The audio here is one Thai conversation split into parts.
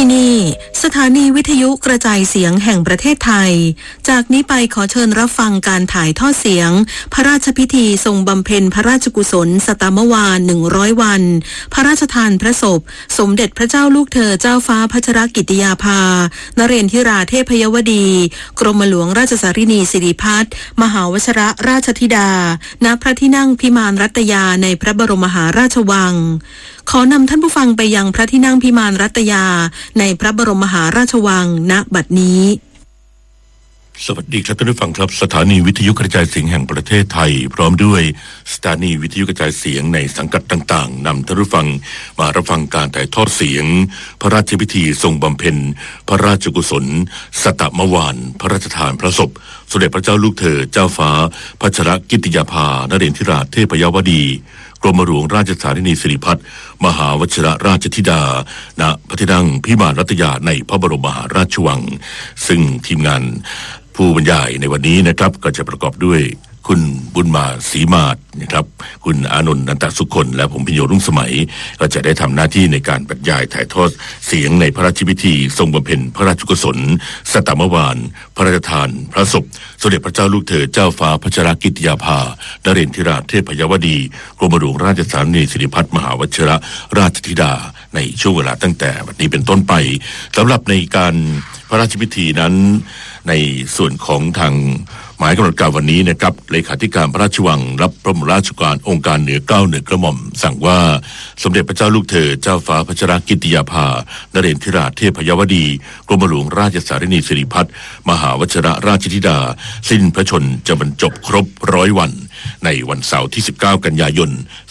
ที่นี่สถานีวิทยุกระจายเสียงแห่งประเทศไทยจากนี้ไปขอเชิญรับฟังการถ่ายทอดเสียงพระราชพิธีทรงบำเพ็ญพระราชกุศลสตมวาล100 วันพระราชทานพระศพสมเด็จพระเจ้าลูกเธอเจ้าฟ้าพัชรกิติยาภานเรนทิราเทพยวดีกรมหลวงราชสารินีสิริพัฒน์มหาวชิรราชธิดาณพระที่นั่งพิมานรัตยาในพระบรมมหาราชวังขอนำท่านผู้ฟังไปยังพระที่นั่งพิมานรัตยาในพระบรมมหาราชวังณบัดนี้สวัสดีครับท่านผู้ฟังครับสถานีวิทยุกระจายเสียงแห่งประเทศไทยพร้อมด้วยสถานีวิทยุกระจายเสียงในสังกัดต่างๆนำท่านผู้ฟังมารับฟังการถ่ายทอดเสียงพระราชพิธีทรงบำเพ็ญพระราชกุศลสตมวาลพระราชทานพระศพสมเด็จพระเจ้าลูกเธอเจ้าฟ้าพัชรกิติยาภานเรนทิราเทพยวดีกรมหลวงราชสารินีสิริพัฒน์มหาวชิรราชธิดาณพระที่นั่งพิมานรัตยาในพระบรมมหาราชวังซึ่งทีมงานผู้บรรยายในวันนี้นะครับก็จะประกอบด้วยคุณบุญมาศรีมาศนะครับคุณอานนท์นันตสุคนและผมพิญโยรุ่งสมัยก็จะได้ทำหน้าที่ในการบรรยายถ่ายทอดเสียงในพระราชพิธีทรงบำเพ็ญพระราชกุศลสตมวาลพระราชทานพระศพสมเด็จพระเจ้าลูกเธอเจ้าฟ้าพัชรกิติยาภานเรนทิราเทพยวดีกรมหลวงราชสารินีสิริพัฒน์มหาวชิรราชธิดาในช่วงเวลาตั้งแต่วันนี้เป็นต้นไปสำหรับในการพระราชพิธีนั้นในส่วนของทางหมายกำหนดการวันนี้นะครับเลขาธิการพระราชวังรับพระบรมราชโองการเหนือเกล้าเหนือกระหม่อมสั่งว่าสมเด็จพระเจ้าลูกเธอเจ้าฟ้าพัชรกิติยาภานเรนทิราเทพยวดีกรมหลวงราชสารินีสิริพัฒน์มหาวชิรราชธิดาสิ้นพระชนจะบรรจบครบ100 วันในวันเสาร์ที่19 กันยายน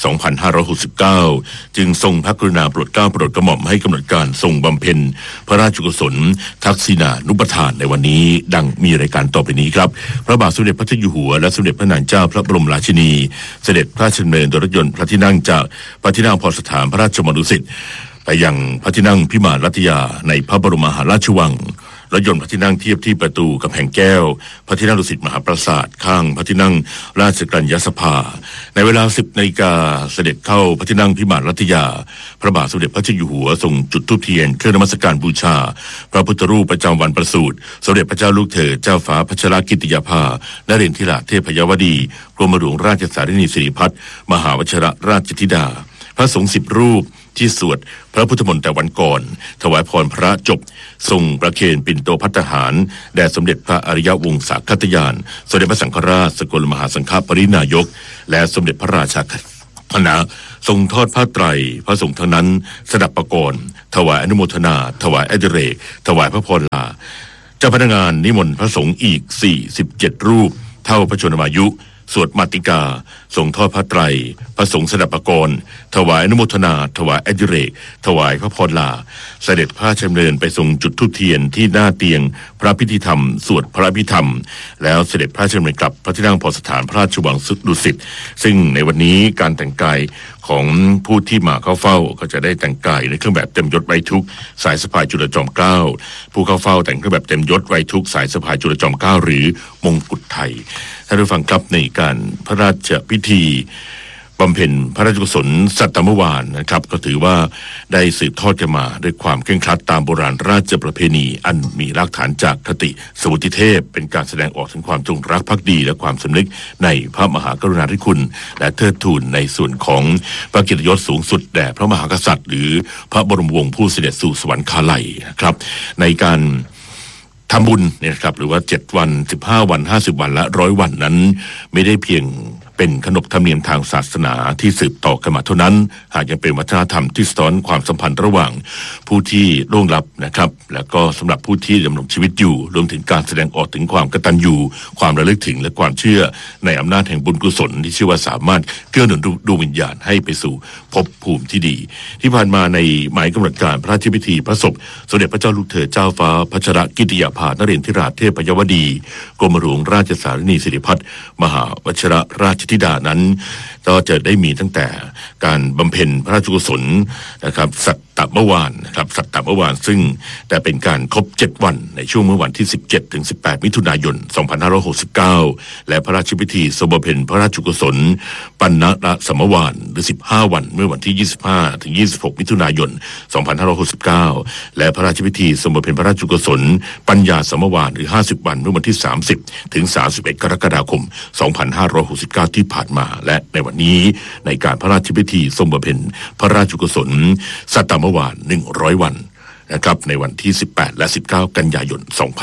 2569จึงทรงพระกรุณาโปรดเกล้าโปรดกระหม่อมให้กำหนดการทรงบำเพ็ญพระราชกุศลทักษิณานุปทานในวันนี้ดังมีรายการต่อไปนี้ครับพระบาทสมเด็จพระเจ้าอยู่หัวและสมเด็จพระนางเจ้าพระบรมราชินีเสด็จพระราชดำเนินโดยรถยนต์พระที่นั่งจากพระที่นั่งพรสถานพระราชวังดุสิตไปยังพระที่นั่งพิมานรัตยาในพระบรมมหาราชวังรถยนต์พระที่นั่งเทียบที่ประตูกำแพงแก้วพระที่นั่งดุสิตมหาปราสาทข้างพระที่นั่งราชกัญญาสภาในเวลา 10 นาฬิกาเสด็จเข้าพระที่นั่งพิมานรัตยาพระบาทสมเด็จพระเจ้าอยู่หัวทรงจุดธูปเทียนเครื่องนมัสการบูชาพระพุทธรูปประจำวันประสูติสมเด็จพระเจ้าลูกเธอเจ้าฟ้าพัชรกิติยาภานเรนทิราเทพยวดีกรมหลวงราชสารินีสิริพัฒน์มหาวชิรราชธิดาพระสงฆ์10 รูปที่สวดพระพุทธมนต์แต่วันก่อนถวายพรพระจบทรงประเคนปิ่นโตภัตตาหารแด่สมเด็จพระอริยวงศาคตยานสมเด็จพระสังฆราชสกลมหาสังฆปรินายกและสมเด็จพระราชาคณะทรงทอดผ้าไตรพระสงฆ์ทั้งนั้นสดับประกรณ์ถวายอนุโมทนาถวายอดิเรกถวายพระพรลาเจ้าพนักงานนิมนต์พระสงฆ์อีก47 รูปเท่าพระชนมายุสวดมาติกาทรงทอดพระไตรพระสงฆ์สดับประกรณ์ถวายอนุโมทนาถวายอดิเรกถวายพระพรลาเสด็จพระราชดำเนินไปทรงจุดธูปเทียนที่หน้าเตียงพระพิธีธรรมสวดพระพิธรรมแล้วเสด็จพระราชดำเนินกลับพระที่นั่งพรสถานพระราชวังดุสิตซึ่งในวันนี้การแต่งกายของผู้ที่มาเข้าเฝ้าก็จะได้แต่งกายในเครื่องแบบเต็มยศไว้ทุกสายสะพายจุลจอมเกล้าผู้เข้าเฝ้าแต่งเครื่องแบบเต็มยศไว้ทุกสายสะพายจุลจอมเกล้าหรือมงกุฎไทยท่านผู้ฟังครับในการพระราชพิธีบำเพ็ญพระราชกุศลสัตมวาลนะครับก็ถือว่าได้สืบทอดกันมาด้วยความเคร่งครัดตามโบราณราชประเพณีอันมีรากฐานจากคติสมุติเทพเป็นการแสดงออกถึงความจงรักภักดีและความสำนึกในพระมหากรุณาธิคุณและเทิดทูนในส่วนของพระเกียรติยศสูงสุดแด่พระมหากษัตริย์หรือพระบรมวงศ์ผู้เสด็จสู่สวรรคาลัยนะครับในการทำบุญเนี่ยครับหรือว่า7 วัน15 วัน50 วันและ100 วันนั้นไม่ได้เพียงเป็นขนบธรรมเนียมทางศาสนาที่สืบต่อกันมาเท่านั้นหากยังเป็นวัฒนธรรมที่สะท้อนความสัมพันธ์ระหว่างผู้ที่ล่วงลับนะครับและก็สำหรับผู้ที่ดำรงชีวิตอยู่รวมถึงการแสดงออกถึงความกตัญญูความระลึกถึงและความเชื่อในอำนาจแห่งบุญกุศลที่เชื่อว่าสามารถเกื้อหนุนดวงวิญญาณให้ไปสู่ภพภูมิที่ดีที่ผ่านมาในหมายกำหนดการพระราชพิธีพระศพสมเด็จพระเจ้าลูกเธอเจ้าฟ้าพัชรกิติยาภานเรนทิราเทพยวดีกรมหลวงราชสารินีสิริพัฒน์มหาวชิรราชธิดานั้นก็จะได้มีตั้งแต่การบำเพ็ญพระราชกุศลนะครับสัตตะเมื่อวานนะครับสัตตะเมื่อวานซึ่งแต่เป็นการครบ7วันในช่วงเมื่อวันที่17ถึง18มิถุนายน2569และพระราชพิธีทรงบำเพ็ญพระราชกุศลปัณณสมวานหรือ15วันเมื่อวันที่25ถึง26มิถุนายน2569และพระราชพิธีทรงบำเพ็ญพระราชกุศลปัญญาสมวานหรือ50วันเมื่อวันที่30ถึง31กรกฎาคม2569ที่ผ่านมาและในวันนี้ในการพระราชพิธีทรงบำเพ็ญพระราชกุศลสัตตมวาน100วันนะครับในวันที่18และ19กันยายน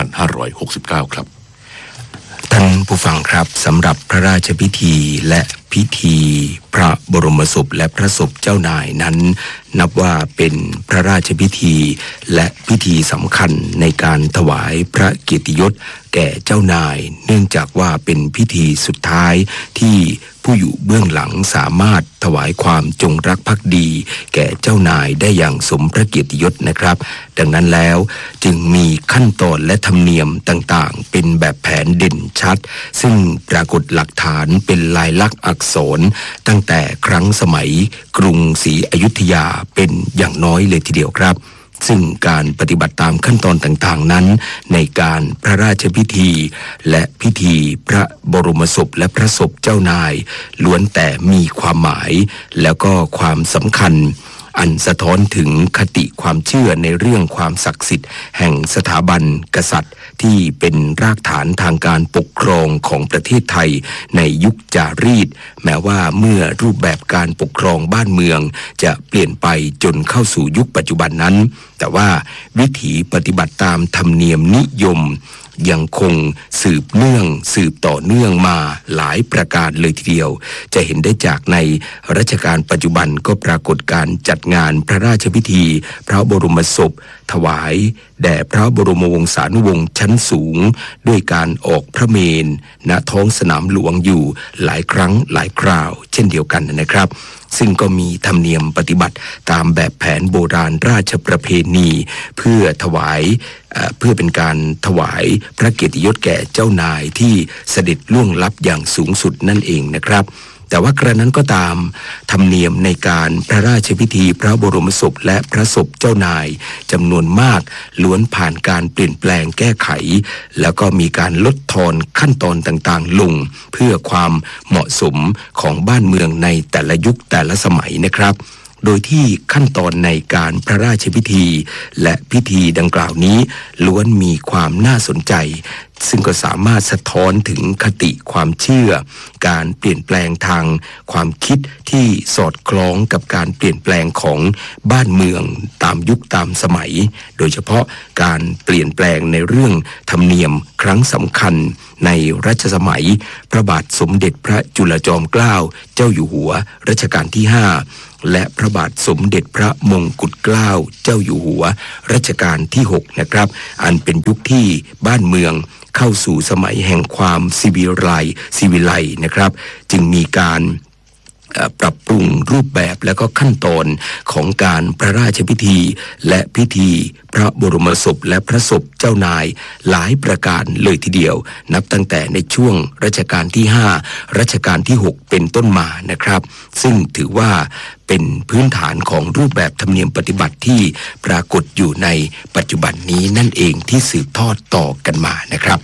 2569ครับท่านผู้ฟังครับสำหรับพระราชพิธีและพิธีพระบรมศพและพระศพเจ้านายนั้นนับว่าเป็นพระราชพิธีและพิธีสำคัญในการถวายพระเกียรติยศแก่เจ้านายเนื่องจากว่าเป็นพิธีสุดท้ายที่ผู้อยู่เบื้องหลังสามารถถวายความจงรักภักดีแก่เจ้านายได้อย่างสมพระเกียรติยศนะครับดังนั้นแล้วจึงมีขั้นตอนและธรรมเนียมต่างๆเป็นแบบแผนเด่นชัดซึ่งปรากฏหลักฐานเป็นลายลักษณ์อักษรตั้งแต่ครั้งสมัยกรุงศรีอยุธยาเป็นอย่างน้อยเลยทีเดียวครับซึ่งการปฏิบัติตามขั้นตอนต่างๆนั้นในการพระราชพิธีและพิธีพระบรมศพและพระศพเจ้านายล้วนแต่มีความหมายแล้วก็ความสำคัญอันสะท้อนถึงคติความเชื่อในเรื่องความศักดิ์สิทธิ์แห่งสถาบันกษัตริย์ที่เป็นรากฐานทางการปกครองของประเทศไทยในยุคจารีตแม้ว่าเมื่อรูปแบบการปกครองบ้านเมืองจะเปลี่ยนไปจนเข้าสู่ยุคปัจจุบันนั้นแต่ว่าวิถีปฏิบัติตามธรรมเนียมนิยมยังคงสืบต่อเนื่องมาหลายประการเลยทีเดียวจะเห็นได้จากในรัชกาลปัจจุบันก็ปรากฏการจัดงานพระราชพิธีพระบรมศพถวายแด่พระบรมวงศานุวงศ์ชั้นสูงด้วยการออกพระเมรุณท้องสนามหลวงอยู่หลายครั้งหลายคราวเช่นเดียวกันนะครับซึ่งก็มีธรรมเนียมปฏิบัติตามแบบแผนโบราณราชประเพณีเพื่อเป็นการถวายพระเกียรติยศแก่เจ้านายที่เสด็จล่วงลับอย่างสูงสุดนั่นเองนะครับแต่ว่ากระนั้นก็ตามธรรมเนียมในการพระราชพิธีพระบรมศพและพระศพเจ้านายจำนวนมากล้วนผ่านการเปลี่ยนแปลงแก้ไขแล้วก็มีการลดทอนขั้นตอนต่างๆลงเพื่อความเหมาะสมของบ้านเมืองในแต่ละยุคแต่ละสมัยนะครับโดยที่ขั้นตอนในการพระราชพิธีและพิธีดังกล่าวนี้ล้วนมีความน่าสนใจซึ่งก็สามารถสะท้อนถึงคติความเชื่อการเปลี่ยนแปลงทางความคิดที่สอดคล้องกับการเปลี่ยนแปลงของบ้านเมืองตามยุคตามสมัยโดยเฉพาะการเปลี่ยนแปลงในเรื่องธรรมเนียมครั้งสำคัญในรัชสมัยพระบาทสมเด็จพระจุลจอมเกล้าเจ้าอยู่หัวรัชกาลที่5และพระบาทสมเด็จพระมงกุฎเกล้าเจ้าอยู่หัวรัชกาลที่6นะครับอันเป็นยุคที่บ้านเมืองเข้าสู่สมัยแห่งความศิวิไลซ์นะครับจึงมีการปรับปรุงรูปแบบและก็ขั้นตอนของการพระราชพิธีและพิธีพระบรมศพและพระศพเจ้านายหลายประการเลยทีเดียวนับตั้งแต่ในช่วงรัชกาลที่5รัชกาลที่6เป็นต้นมานะครับซึ่งถือว่าเป็นพื้นฐานของรูปแบบธรรมเนียมปฏิบัติที่ปรากฏอยู่ในปัจจุบันนี้นั่นเองที่สืบทอดต่อกันมานะครับ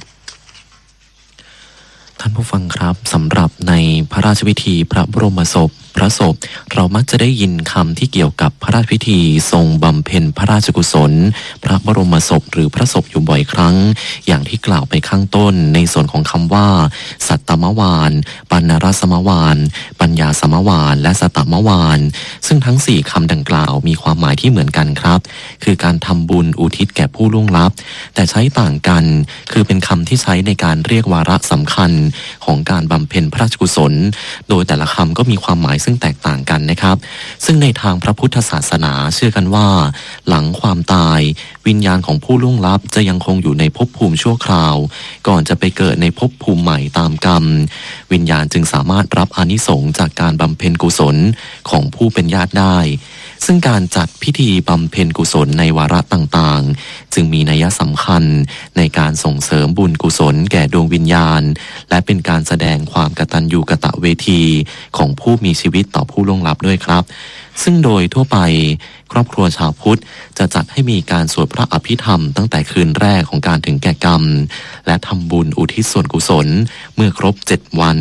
ท่านผู้ฟังครับสำหรับในพระราชพิธีพระบรมศพพระศพเรามักจะได้ยินคำที่เกี่ยวกับพระราชพิธีทรงบำเพ็ญพระราชกุศลพระบรมศพหรือพระศพอยู่บ่อยครั้งอย่างที่กล่าวไปข้างต้นในส่วนของคำว่าสัตตมวานปัณณรสมวานปัญญาสมวานและสัตตมวานซึ่งทั้ง4คำดังกล่าวมีความหมายที่เหมือนกันครับคือการทำบุญอุทิศแก่ผู้ล่วงลับแต่ใช้ต่างกันคือเป็นคำที่ใช้ในการเรียกวาระสำคัญของการบำเพ็ญพระราชกุศลโดยแต่ละคำก็มีความหมายซึ่งแตกต่างกันนะครับซึ่งในทางพระพุทธศาสนาเชื่อกันว่าหลังความตายวิญญาณของผู้ล่วงลับจะยังคงอยู่ในภพภูมิชั่วคราวก่อนจะไปเกิดในภพภูมิใหม่ตามกรรมวิญญาณจึงสามารถรับอานิสงส์จากการบำเพ็ญกุศลของผู้เป็นญาติได้ซึ่งการจัดพิธีบำเพ็ญกุศลในวาระต่างๆจึงมีนัยสำคัญในการส่งเสริมบุญกุศลแก่ดวงวิญญาณและเป็นการแสดงความกตัญญูกตเวทีของผู้มีชีวิตต่อผู้ล่วงลับด้วยครับซึ่งโดยทั่วไปครอบครัวชาวพุทธจะจัดให้มีการสวดพระอภิธรรมตั้งแต่คืนแรกของการถึงแก่กรรมและทำบุญอุทิศส่วนกุศลเมื่อครบ7วัน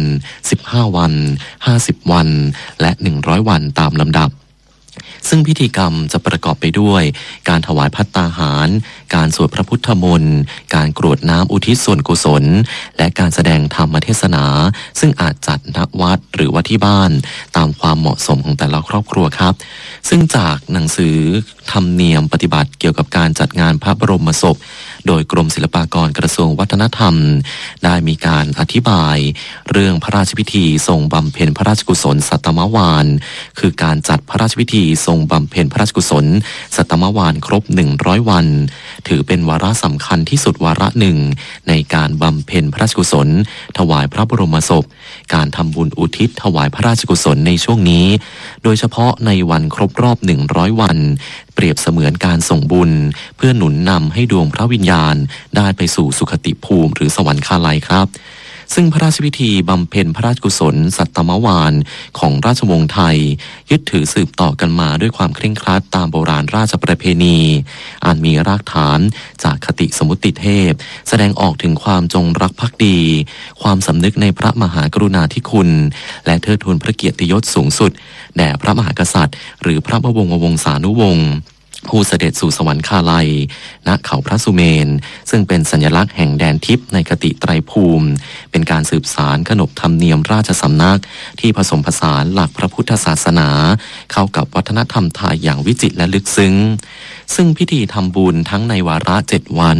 15วัน50วันและ100วันตามลำดับซึ่งพิธีกรรมจะประกอบไปด้วยการถวายภัตตาหารการสวดพระพุทธมนต์การกรวดน้ำอุทิศส่วนกุศลและการแสดงธรรมเทศนาซึ่งอาจจัดณวัดหรือว่าที่บ้านตามความเหมาะสมของแต่ละครอบครัวครับซึ่งจากหนังสือธรรมเนียมปฏิบัติเกี่ยวกับการจัดงานพระบรมศพโดยกรมศิลปากรกระทรวงวัฒนธรรมได้มีการอธิบายเรื่องพระราชพิธีทรงบำเพ็ญพระราชกุศลสัตตมวาฬคือการจัดพระราชพิธีทรงบำเพ็ญพระราชกุศลสัตตมวาฬครบ100วันถือเป็นวาระสำคัญที่สุดวาระหนึ่งในการบำเพ็ญพระราชกุศลถวายพระบรมศพการทำบุญอุทิศถวายพระราชกุศลในช่วงนี้โดยเฉพาะในวันครบรอบ100วันเปรียบเสมือนการส่งบุญเพื่อหนุนนำให้ดวงพระวิญญาณได้ไปสู่สุคติภูมิหรือสวรรคาลัยครับซึ่งพระราชพิธีบำเพ็ญพระราชกุศลสัตตมวาฬของราชวงศ์ไทยยึดถือสืบต่อกันมาด้วยความเคร่งครัดตามโบราณราชประเพณีอันมีรากฐานจากคติสมุติเทพแสดงออกถึงความจงรักภักดีความสำนึกในพระมหากรุณาธิคุณและเทิดทูนพระเกียรติยศสูงสุดแด่พระมหากษัตริย์หรือพระบรมวงศานุวงศ์ผู้เสด็จสู่สวรรคาลัยณเขาพระสุเมนซึ่งเป็นสัญลักษณ์แห่งแดนทิพย์ในคติไตรภูมิเป็นการสืบสานขนบธรรมเนียมราชสำนักที่ผสมผสานหลักพระพุทธศาสนาเข้ากับวัฒนธรรมไทยอย่างวิจิตรและลึกซึ้งซึ่งพิธีทำบุญทั้งในวาระ7วัน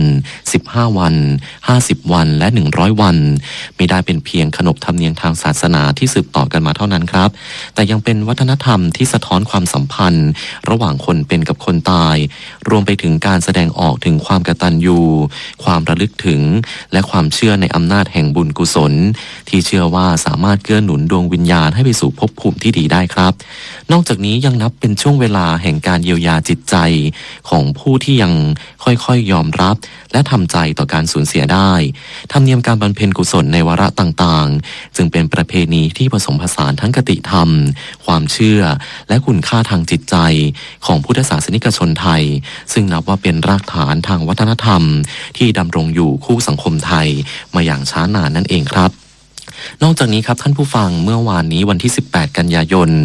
15วัน50วันและ100วันไม่ได้เป็นเพียงขนบธรรมเนียมทางศาสนาที่สืบต่อกันมาเท่านั้นครับแต่ยังเป็นวัฒนธรรมที่สะท้อนความสัมพันธ์ระหว่างคนเป็นกับคนตายรวมไปถึงการแสดงออกถึงความกตัญญูความระลึกถึงและความเชื่อในอำนาจแห่งบุญกุศลที่เชื่อว่าสามารถเกื้อหนุนดวงวิญญาณให้ไปสู่ภพภูมิที่ดีได้ครับนอกจากนี้ยังนับเป็นช่วงเวลาแห่งการเยียวยาจิตใจของผู้ที่ยังค่อยๆยอมรับและทำใจต่อการสูญเสียได้ธรรมเนียมการบำเพ็ญกุศลในวาระต่างๆจึงเป็นประเพณีที่ผสมผสานทั้งคติธรรมความเชื่อและคุณค่าทางจิตใจของพุทธศาสนิกชนไทยซึ่งนับว่าเป็นรากฐานทางวัฒนธรรมที่ดำรงอยู่คู่สังคมไทยมาอย่างช้านานนั่นเองครับนอกจากนี้ครับท่านผู้ฟังเมื่อวานนี้วันที่18กันยายน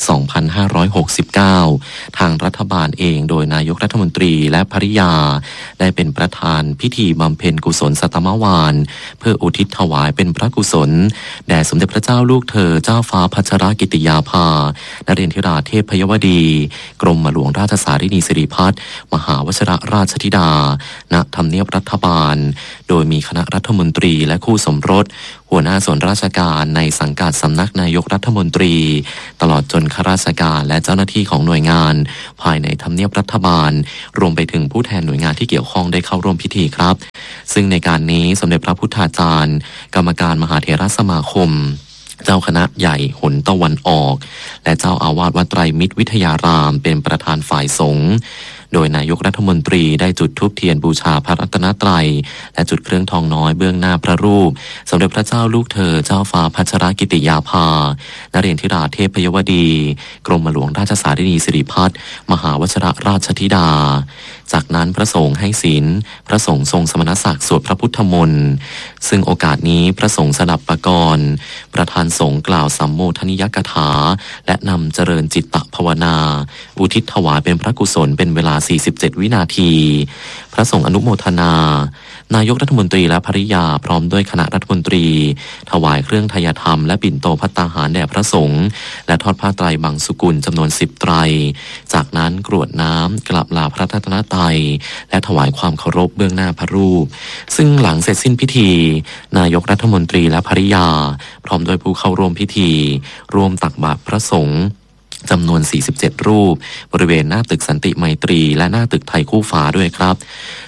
2569ทางรัฐบาลเองโดยนายกรัฐมนตรีและภริยาได้เป็นประธานพิธีบำเพ็ญกุศลสัตตมวาฬเพื่ออุทิศถวายเป็นพระกุศลแด่สมเด็จพระเจ้าลูกเธอเจ้าฟ้าพัชรกิติยาภานเรนทิราเทพยวดีกรมหลวงราชสารินีสิริพัฒน์มหาวชิรราชธิดาณทำเนียบรัฐบาลโดยมีคณะรัฐมนตรีและคู่สมรสหัวหน้าส่วนราชการในสังกัดสำนักนายกรัฐมนตรีตลอดจนข้าราชการและเจ้าหน้าที่ของหน่วยงานภายในทำเนียบรัฐบาลรวมไปถึงผู้แทนหน่วยงานที่เกี่ยวข้องได้เข้าร่วมพิธีครับซึ่งในการนี้สมเด็จพระพุทธาจารย์กรรมการมหาเถรสมาคมเจ้าคณะใหญ่หนตะวันออกและเจ้าอาวาสวัดไตรมิตรวิทยารามเป็นประธานฝ่ายสงฆ์โดยนายกรัฐมนตรีได้จุดธูปเทียนบูชาพระรัตนตรัยและจุดเครื่องทองน้อยเบื้องหน้าพระรูปสมเด็จพระเจ้าลูกเธอเจ้าฟ้าพัชรกิติยาภานเรนทิราเทพยวดีกรมหลวงราชสารินีสิริพัฒน์มหาวชิรราชธิดาจากนั้นพระสงฆ์ให้ศีลพระสงฆ์ทรงสมณศักดิ์สวดพระพุทธมนต์ซึ่งโอกาสนี้พระสงฆ์สดับปกรณ์ประธานสงฆ์กล่าวสัมโมทนิยกถาและนำเจริญจิตตภาวนาอุทิศถวายเป็นพระกุศลเป็นเวลา47วินาทีพระสงฆ์อนุโมทนานายกรัฐมนตรีและภริยาพร้อมด้วยคณะรัฐมนตรีถวายเครื่องไทยธรรมและปิ่นโตภัตตาหารแด่พระสงฆ์และทอดผ้าไตรบังสุกุลจำนวน10ไตรจากนั้นกรวดน้ำกราบลาพระรัตนตรัยและถวายความเคารพเบื้องหน้าพระรูปซึ่งหลังเสร็จสิ้นพิธีนายกรัฐมนตรีและภริยาพร้อมด้วยผู้เข้าร่วมพิธีร่วมตักบาตรพระสงฆ์จำนวน47รูปบริเวณหน้าตึกสันติไมตรีและหน้าตึกไทยคู่ฟ้าด้วยครับ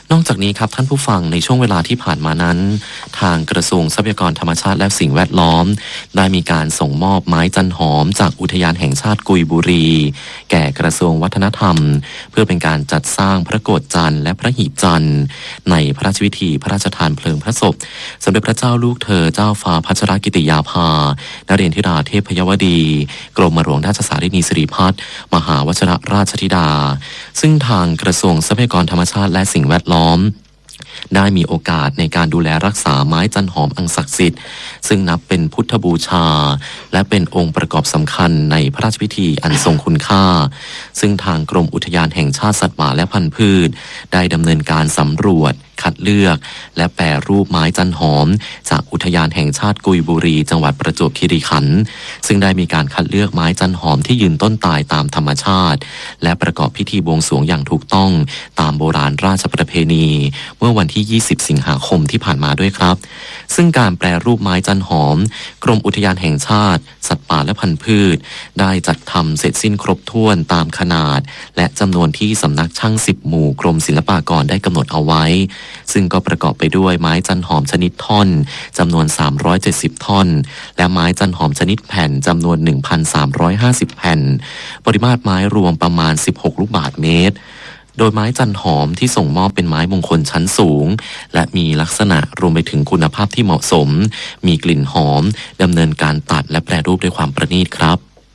นอกจากนี้ครับท่านผู้ฟังในช่วงเวลาที่ผ่านมานั้นทางกระทรวงทรัพยากรธรรมชาติและสิ่งแวดล้อมได้มีการส่งมอบไม้จันหอมจากอุทยานแห่งชาติกุยบุรีแก่กระทรวงวัฒนธรรมเพื่อเป็นการจัดสร้างพระโกฐจันทร์และพระหีบจันทร์ในพระราชพิธีพระราชทานเพลิงพระศพสมเด็จพระเจ้าลูกเธอเจ้าฟ้าพัชรกิติยาภานเรนทิราเทพยวดีกรมหลวงราชสารินีสิริพัฒน์มหาวชิรราชธิดาซึ่งทางกระทรวงทรัพยากรธรรมชาติและสิ่งแวดล้อมได้มีโอกาสในการดูแลรักษาไม้จันหอมอันศักดิ์สิทธิ์ซึ่งนับเป็นพุทธบูชาและเป็นองค์ประกอบสำคัญในพระราชพิธีอันทรงคุณค่าซึ่งทางกรมอุทยานแห่งชาติสัตว์ป่าและพันธุ์พืชได้ดำเนินการสำรวจคัดเลือกและแปรรูปไม้จันหอมจากอุทยานแห่งชาติกุยบุรีจังหวัดประจวบคีรีขันธ์ซึ่งได้มีการคัดเลือกไม้จันหอมที่ยืนต้นตายตามธรรมชาติและประกอบพิธีบวงสรวงอย่างถูกต้องตามโบราณราชประเพณีเมื่อวันที่ 20 สิงหาคมที่ผ่านมาด้วยครับซึ่งการแปรรูปไม้จันหอมกรมอุทยานแห่งชาติสัตว์ป่าและพันธุ์พืชได้จัดทำเสร็จสิ้นครบถ้วนตามขนาดและจำนวนที่สำนักช่าง10หมู่กรมศิลปากรได้กำหนดเอาไว้ซึ่งก็ประกอบไปด้วยไม้จันหอมชนิดท่อนจำนวน370ท่อนและไม้จันหอมชนิดแผ่นจำนวน 1,350 แผ่นปริมาตรไม้รวมประมาณ16ลูกบาศก์เมตรโดยไม้จันหอมที่ส่งมอบเป็นไม้มงคลชั้นสูงและมีลักษณะรวมไปถึงคุณภาพที่เหมาะสมมีกลิ่นหอมดำเนินการตัดและแปรรูปด้วยความประณีตครับ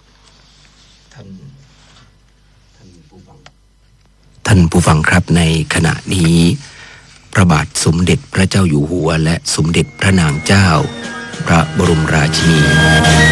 ท่านผู้ฟังครับในขณะนี้พระบาทสมเด็จพระเจ้าอยู่หัวและสมเด็จพระนางเจ้าพระบรมราชินี